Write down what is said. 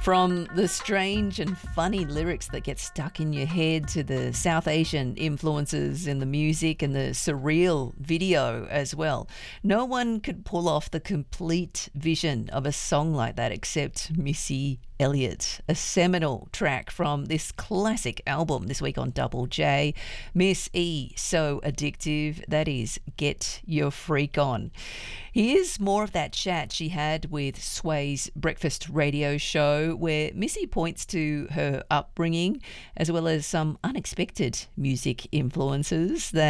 From the strange and funny lyrics that get stuck in your head to the South Asian influences in the music and the surreal video as well. No one could pull off the complete vision of a song like that except Missy Elliott, a seminal track from this classic album this week on Double J. Miss E, So Addictive, that is Get Your Freak On. Here's more of that chat she had with Sway's breakfast radio show, where Missy points to her upbringing as well as some unexpected music influences that